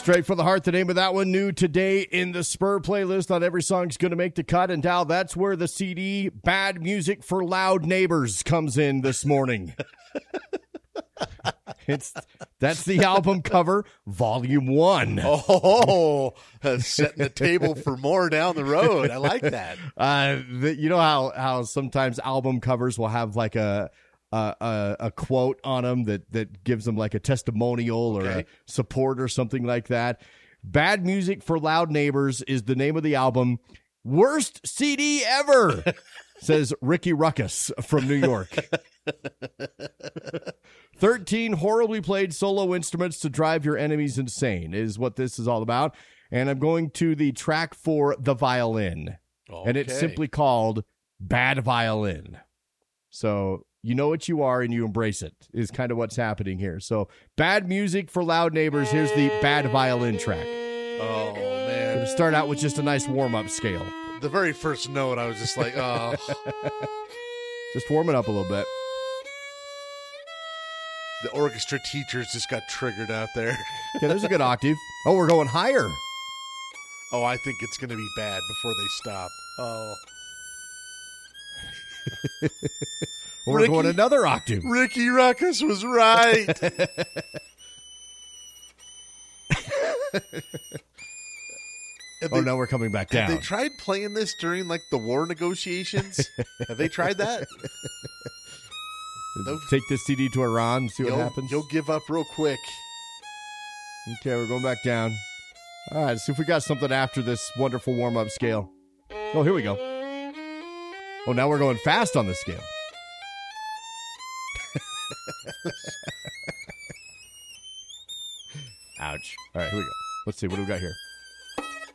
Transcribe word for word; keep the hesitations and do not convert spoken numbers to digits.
Straight for the Heart, the name of that one, new today in the Spur playlist. Not every song's going to make the cut, and Dal, that's where the C D Bad Music for Loud Neighbors comes in this morning. It's That's the album cover, volume one. Oh, setting the table for more down the road. I like that. Uh, the, you know how, how sometimes album covers will have like a... Uh, a, a quote on them that, that gives them like a testimonial or Okay. a support or something like that. Bad Music for Loud Neighbors is the name of the album. Worst C D ever, says Ricky Ruckus from New York. thirteen horribly played solo instruments to drive your enemies insane is what this is all about. And I'm going to the track for the violin. Okay. And it's simply called Bad Violin. So... you know what you are and you embrace it is kind of what's happening here. So Bad Music for Loud Neighbors. Here's the Bad Violin track. Oh, man. Going to start out with just a nice warm-up scale. The very first note, I was just like, oh. Just warming up a little bit. The orchestra teachers just got triggered out there. Okay, there's a good octave. Oh, we're going higher. Oh, I think it's going to be bad before they stop. Oh. Well, we're Ricky- going another octave. Ricky Ruckus was right. Oh, no, we're coming back Have down. they tried playing this during, like, the war negotiations? Have they tried that? They'll- Take this C D to Iran and see what you'll, happens. You'll give up real quick. Okay, we're going back down. All right, let's see if we got something after this wonderful warm-up scale. Oh, here we go. Oh, now we're going fast on the scale. Ouch. All right, here we go. Let's see. What do we got here?